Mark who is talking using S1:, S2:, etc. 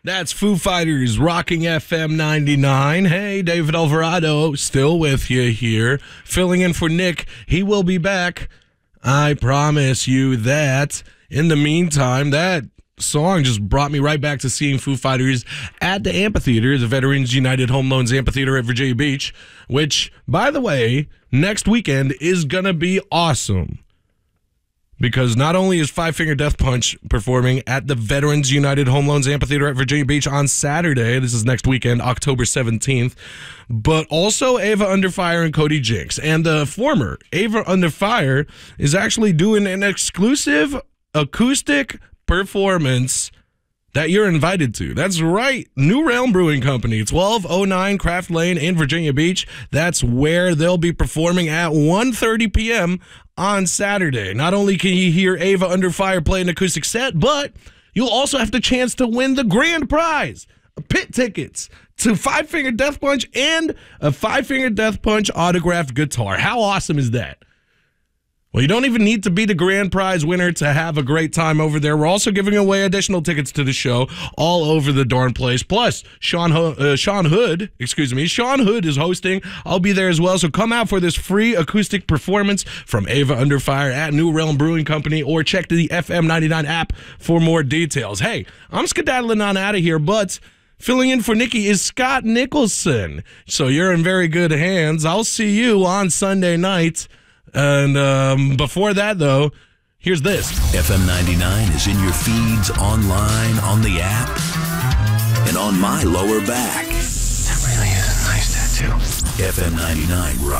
S1: That's Foo Fighters rocking FM 99. Hey, David Alvarado, still with you here, filling in for Nick. He will be back. I promise you that. In the meantime, that song just brought me right back to seeing Foo Fighters at the amphitheater, the Veterans United Home Loans Amphitheater at Virginia Beach, which, by the way, next weekend is going to be awesome. Because not only is Five Finger Death Punch performing at the Veterans United Home Loans Amphitheater at Virginia Beach on Saturday, this is next weekend, October 17th, but also Ava Under Fire and Cody Jinks. And the former Ava Under Fire is actually doing an exclusive acoustic performance that you're invited to. That's right. New Realm Brewing Company, 1209 Craft Lane in Virginia Beach. That's where they'll be performing at 1:30 p.m. on Saturday. Not only can you hear Ava Under Fire play an acoustic set, but you'll also have the chance to win the grand prize, pit tickets to Five Finger Death Punch and a Five Finger Death Punch autographed guitar. How awesome is that? Well, you don't even need to be the grand prize winner to have a great time over there. We're also giving away additional tickets to the show all over the darn place. Plus, Sean Hood is hosting. I'll be there as well. So come out for this free acoustic performance from Ava Under Fire at New Realm Brewing Company, or check the FM 99 app for more details. Hey, I'm skedaddling on out of here, but filling in for Nikki is Scott Nicholson. So you're in very good hands. I'll see you on Sunday night. And before that, though, here's this.
S2: FM 99 is in your feeds, online, on the app, and on my lower back.
S3: That really is a nice tattoo.
S2: FM 99 rock.